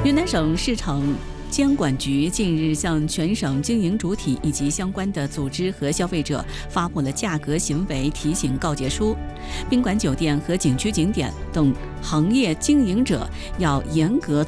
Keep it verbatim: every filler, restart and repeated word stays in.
云南省市场监管局近日向全省经营主体以及相关的组织和消费者发布了价格行为提醒告诫书，宾馆、酒店和景区景点等行业经营者要严格